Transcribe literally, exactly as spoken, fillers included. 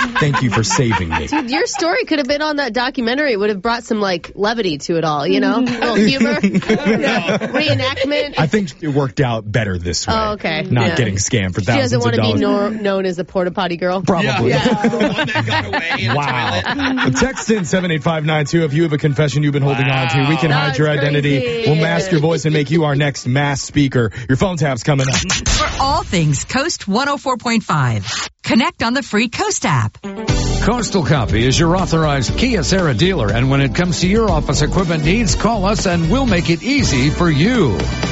Thank you for saving me. Dude, your story could have been on that documentary. It would have brought some, like, levity to it all, you know? A little humor. Reenactment. I think it worked out better this way. Oh, okay. Not yeah. getting scammed for she thousands of doesn't want to dollars. be nor- known as a porta potty girl. Probably. Yeah, yeah. The one that got away in Wow. the toilet. Text in seven eight five nine two if you have a confession you've been holding Wow. on to. We can hide That's your identity. crazy. We'll mask your voice and make you our next mass speaker. Your phone tap's coming up. For all things Coast one oh four point five. Connect on the free Coast app. Coastal Copy is your authorized Kia Serra dealer, and when it comes to your office equipment needs, call us and we'll make it easy for you.